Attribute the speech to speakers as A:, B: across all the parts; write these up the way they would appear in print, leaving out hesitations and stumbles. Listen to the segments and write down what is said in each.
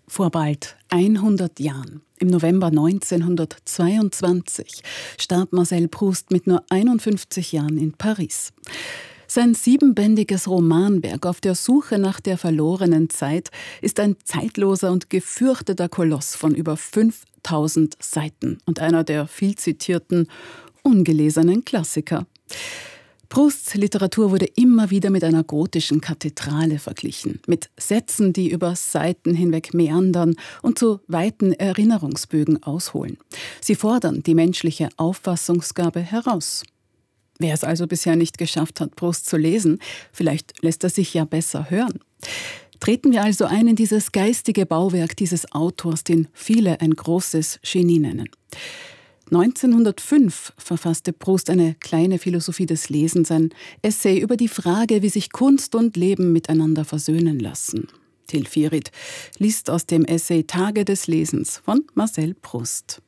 A: Vor bald 100 Jahren, im November 1922, starb Marcel Proust mit nur 51 Jahren in Paris. Sein 7-bändiges Romanwerk Auf der Suche nach der verlorenen Zeit ist ein zeitloser und gefürchteter Koloss von über 5000 Seiten und einer der viel zitierten, ungelesenen Klassiker. Prousts Literatur wurde immer wieder mit einer gotischen Kathedrale verglichen, mit Sätzen, die über Seiten hinweg meandern und zu weiten Erinnerungsbögen ausholen. Sie fordern die menschliche Auffassungsgabe heraus. Wer es also bisher nicht geschafft hat, Proust zu lesen, vielleicht lässt er sich ja besser hören. Treten wir also ein in dieses geistige Bauwerk dieses Autors, den viele ein großes Genie nennen. 1905 verfasste Proust eine kleine Philosophie des Lesens, ein Essay über die Frage, wie sich Kunst und Leben miteinander versöhnen lassen. Till Fierit liest aus dem Essay Tage des Lesens von Marcel Proust.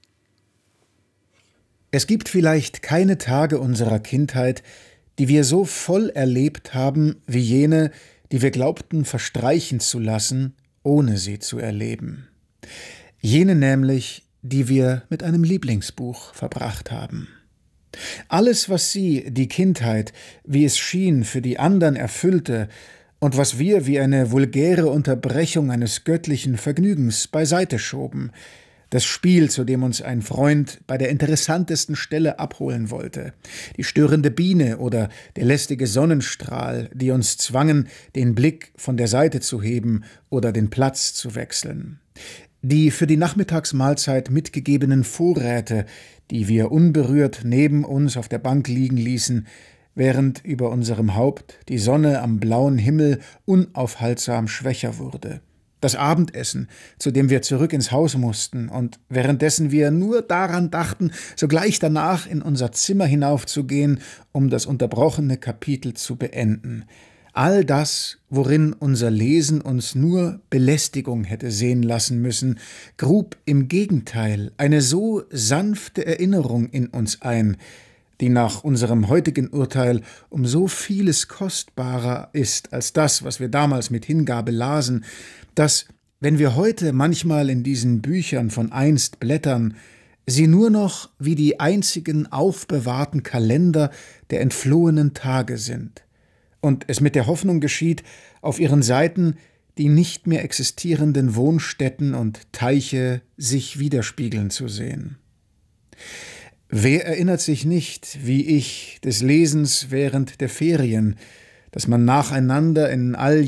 B: Es gibt vielleicht keine Tage unserer Kindheit, die wir so voll erlebt haben, wie jene, die wir glaubten verstreichen zu lassen, ohne sie zu erleben. Jene nämlich, die wir mit einem Lieblingsbuch verbracht haben. Alles, was sie, die Kindheit, wie es schien, für die anderen erfüllte und was wir wie eine vulgäre Unterbrechung eines göttlichen Vergnügens beiseite schoben, das Spiel, zu dem uns ein Freund bei der interessantesten Stelle abholen wollte, die störende Biene oder der lästige Sonnenstrahl, die uns zwangen, den Blick von der Seite zu heben oder den Platz zu wechseln. Die für die Nachmittagsmahlzeit mitgegebenen Vorräte, die wir unberührt neben uns auf der Bank liegen ließen, während über unserem Haupt die Sonne am blauen Himmel unaufhaltsam schwächer wurde. Das Abendessen, zu dem wir zurück ins Haus mussten und währenddessen wir nur daran dachten, sogleich danach in unser Zimmer hinaufzugehen, um das unterbrochene Kapitel zu beenden. All das, worin unser Lesen uns nur Belästigung hätte sehen lassen müssen, grub im Gegenteil eine so sanfte Erinnerung in uns ein, die nach unserem heutigen Urteil um so vieles kostbarer ist als das, was wir damals mit Hingabe lasen, dass, wenn wir heute manchmal in diesen Büchern von einst blättern, sie nur noch wie die einzigen aufbewahrten Kalender der entflohenen Tage sind. Und es mit der Hoffnung geschieht, auf ihren Seiten die nicht mehr existierenden Wohnstätten und Teiche sich widerspiegeln zu sehen. Wer erinnert sich nicht, wie ich, des Lesens während der Ferien, dass man nacheinander in all